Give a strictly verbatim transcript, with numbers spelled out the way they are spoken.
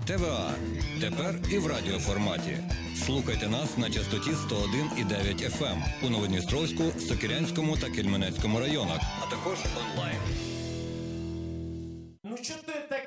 ТВА. Тепер і в радіоформаті. Слухайте нас на частоті сто один і дев'ять еф ем у Новодністровську, Сокирянському та Кельменецькому районах, а також онлайн. Ну що ти так